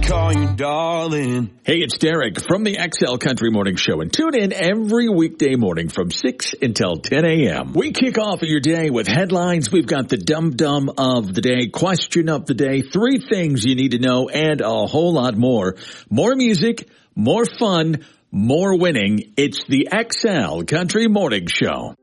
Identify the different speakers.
Speaker 1: call you darling.
Speaker 2: Hey, it's Derek from the XL Country Morning Show, and tune in every weekday morning from 6 until 10 a.m. We kick off your day with headlines. We've got the dum-dum of the day, question of the day, 3 things you need to know, and a whole lot more. More music, more fun, more winning. It's the XL Country Morning Show.